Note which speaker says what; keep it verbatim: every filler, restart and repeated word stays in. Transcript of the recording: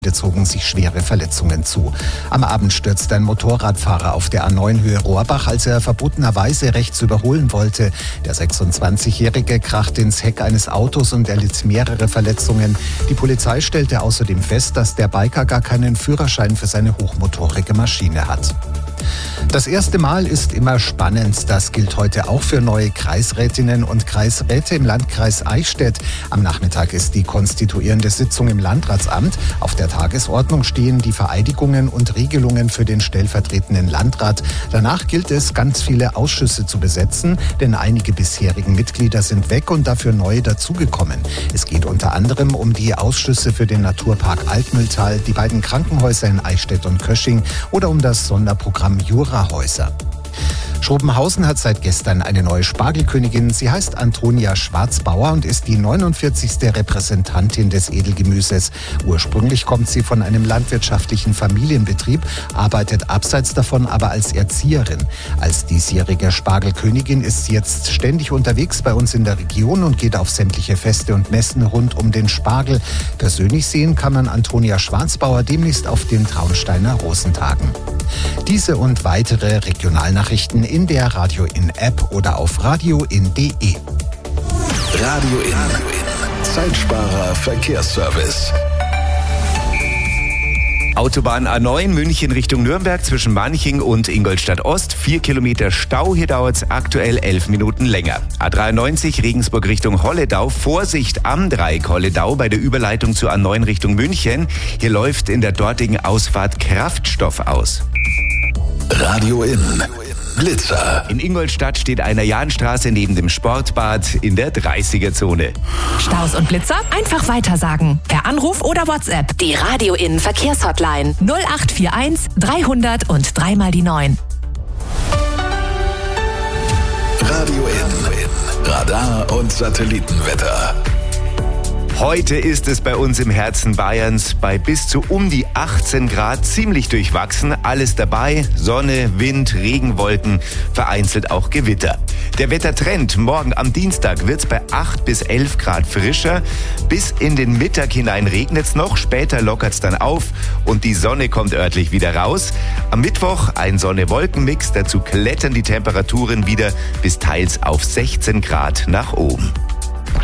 Speaker 1: zogen sich schwere Verletzungen zu. Am Abend stürzte ein Motorradfahrer auf der A neun Höhe Rohrbach, als er verbotenerweise rechts überholen wollte. Der sechsundzwanzigjährige krachte ins Heck eines Autos und erlitt mehrere Verletzungen. Die Polizei stellte außerdem fest, dass der Biker gar keinen Führerschein für seine hochmotorige Maschine hat. Das erste Mal ist immer spannend. Das gilt heute auch für neue Kreisrätinnen und Kreisräte im Landkreis Eichstätt. Am Nachmittag ist die konstituierende Sitzung im Landratsamt. Auf der Tagesordnung stehen die Vereidigungen und Regelungen für den stellvertretenden Landrat. Danach gilt es, ganz viele Ausschüsse zu besetzen, denn einige bisherigen Mitglieder sind weg und dafür neue dazugekommen. Es geht unter anderem um die Ausschüsse für den Naturpark Altmühltal, die beiden Krankenhäuser in Eichstätt und Kösching oder um das Sonderprogramm Jurahäuser. Schrobenhausen hat seit gestern eine neue Spargelkönigin. Sie heißt Antonia Schwarzbauer und ist die neunundvierzigste Repräsentantin des Edelgemüses. Ursprünglich kommt sie von einem landwirtschaftlichen Familienbetrieb, arbeitet abseits davon aber als Erzieherin. Als diesjährige Spargelkönigin ist sie jetzt ständig unterwegs bei uns in der Region und geht auf sämtliche Feste und Messen rund um den Spargel. Persönlich sehen kann man Antonia Schwarzbauer demnächst auf den Traunsteiner Rosentagen. Diese und weitere Regionalnachrichten in der Radio In App oder auf radio in punkt de.
Speaker 2: Radio In. Zeitsparer Verkehrsservice.
Speaker 3: Autobahn A neun München Richtung Nürnberg zwischen Manching und Ingolstadt Ost. Vier Kilometer Stau, hier dauert es aktuell elf Minuten länger. A dreiundneunzig Regensburg Richtung Holledau. Vorsicht am Dreieck Holledau bei der Überleitung zu A neun Richtung München. Hier läuft in der dortigen Ausfahrt Kraftstoff aus.
Speaker 2: Radio In. Blitzer.
Speaker 3: In Ingolstadt steht eine Jahnstraße neben dem Sportbad in der dreißiger-Zone.
Speaker 4: Staus und Blitzer einfach weitersagen. Per Anruf oder WhatsApp.
Speaker 5: Die Radio In Verkehrshotline
Speaker 4: null acht vier eins dreihundert und dreimal die neun.
Speaker 2: Radio In. Radar und Satellitenwetter.
Speaker 3: Heute ist es bei uns im Herzen Bayerns bei bis zu um die achtzehn Grad ziemlich durchwachsen. Alles dabei, Sonne, Wind, Regenwolken, vereinzelt auch Gewitter. Der Wettertrend: morgen am Dienstag wird es bei acht bis elf Grad frischer. Bis in den Mittag hinein regnet es noch, später lockert es dann auf und die Sonne kommt örtlich wieder raus. Am Mittwoch ein Sonne-Wolken-Mix, dazu klettern die Temperaturen wieder bis teils auf sechzehn Grad nach oben.